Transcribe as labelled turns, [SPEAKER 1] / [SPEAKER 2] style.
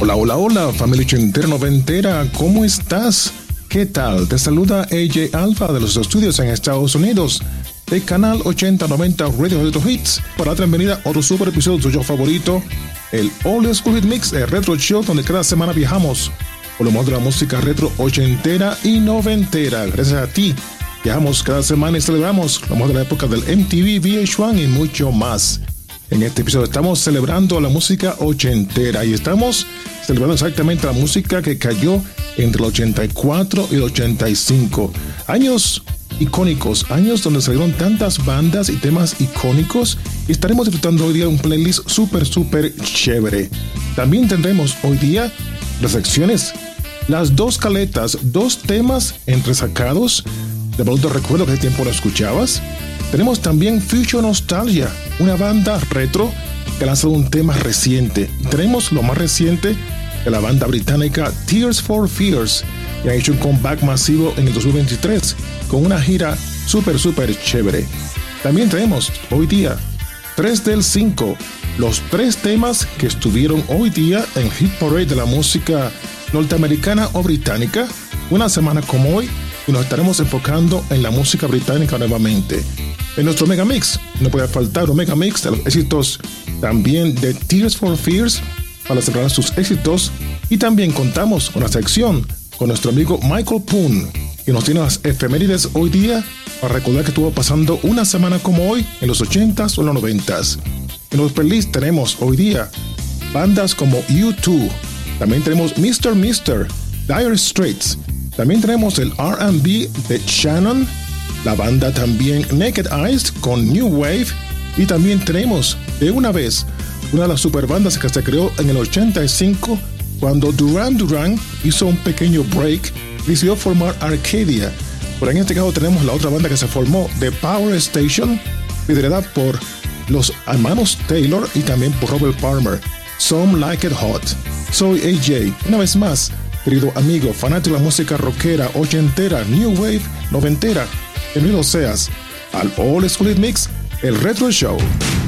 [SPEAKER 1] Hola, hola, hola, familia ochentera, noventera, ¿cómo estás? ¿Qué tal? Te saluda AJ Alpha de los estudios en Estados Unidos, del canal 8090 Radio Retro Hits, para darte bienvenida a otro super episodio de tu show favorito, el Old School Hit Mix, el Retro Show, donde cada semana viajamos por lo mejor de la música retro ochentera y noventera. Gracias a ti, viajamos cada semana y celebramos lo mejor de la época del MTV, VH1 y mucho más. En este episodio estamos celebrando la música ochentera y estamos celebrando exactamente la música que cayó entre el 84 y el 85. Años icónicos, años donde salieron tantas bandas y temas icónicos, y estaremos disfrutando hoy día un playlist súper chévere. También tendremos hoy día las secciones, las dos caletas, dos temas entresacados de baúl de recuerdo que hace tiempo no escuchabas. Tenemos también Future Nostalgia, una banda retro que ha lanzado un tema reciente. Y tenemos lo más reciente de la banda británica Tears for Fears, que ha hecho un comeback masivo en el 2023 con una gira súper chévere. También tenemos hoy día 3 del 5, los 3 temas que estuvieron hoy día en Hit Parade de la música norteamericana o británica, una semana como hoy, y nos estaremos enfocando en la música británica nuevamente. En nuestro Megamix no puede faltar un Megamix de los éxitos también de Tears for Fears para celebrar sus éxitos, y también contamos con la sección con nuestro amigo Michael Poon, que nos tiene las efemérides hoy día para recordar que estuvo pasando una semana como hoy en los 80s o en los 90s. En los playlists tenemos hoy día bandas como U2, también tenemos Mr. Dire Straits, también tenemos el R&B de Shannon, la banda también Naked Eyes con New Wave, y también tenemos de una vez una de las super bandas que se creó en el 85 cuando Duran Duran hizo un pequeño break y decidió formar Arcadia. Pero en este caso tenemos la otra banda que se formó, The Power Station, liderada por los hermanos Taylor y también por Robert Palmer. Some Like It Hot. Soy AJ, una vez más, querido amigo, fanático de la música rockera, ochentera, new wave, noventera. Bienvenido seas al Old School Hit Mix, el Retro Show.